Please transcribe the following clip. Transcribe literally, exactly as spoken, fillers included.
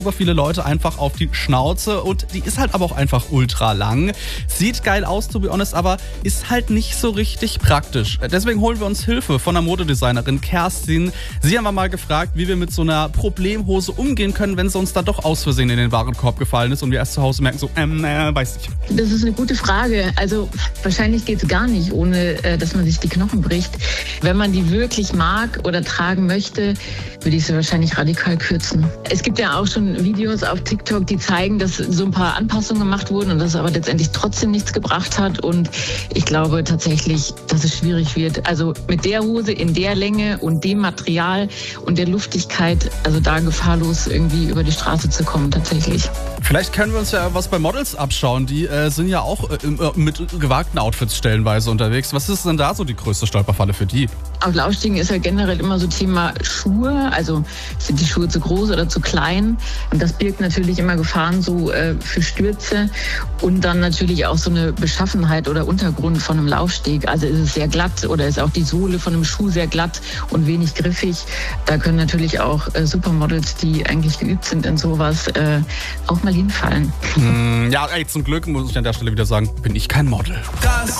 über viele Leute einfach auf die Schnauze und die ist halt aber auch einfach ultra lang. Sieht geil aus, to be honest, aber ist halt nicht so richtig praktisch. Deswegen holen wir uns Hilfe von der Modedesignerin Kerstin. Sie haben wir mal gefragt, wie wir mit so einer Problemhose umgehen können, wenn sie uns dann doch aus Versehen in den Warenkorb gefallen ist und wir erst zu Hause merken so, ähm, äh, weiß nicht. Das ist eine gute Frage. Also wahrscheinlich geht es gar nicht, ohne äh, dass man sich die Knochen bricht. Wenn man die wirklich mag oder tragen möchte, würde ich sie wahrscheinlich radikal kürzen. Es gibt ja auch schon Videos auf TikTok, die zeigen, dass so ein paar Anpassungen gemacht wurden und das aber letztendlich trotzdem nichts gebracht hat. Und ich glaube tatsächlich, dass es schwierig wird. Also mit der Hose in der Länge und dem Material und der Luftigkeit, also da gefahrlos irgendwie über die Straße zu kommen tatsächlich. Vielleicht können wir uns ja was bei Models abschauen. Die äh, sind ja auch äh, mit gewagten Outfits stellenweise unterwegs. Was ist denn da so die größte Stolperfalle für die? Auf Laufstiegen ist ja generell immer so Thema Schuhe. Also sind die Schuhe zu groß oder zu klein? Und das birgt natürlich immer Gefahren so äh, für Stürze. Und dann natürlich auch so eine Beschaffenheit oder Untergrund von einem Laufsteg. Also ist es sehr glatt oder ist auch die Sohle von einem Schuh sehr glatt und wenig griffig. Da können natürlich auch äh, Supermodels, die eigentlich geübt sind in sowas, äh, auch mal hinfallen. Mm, ja, ey, zum Glück muss ich an der Stelle wieder sagen, bin ich kein Model. Das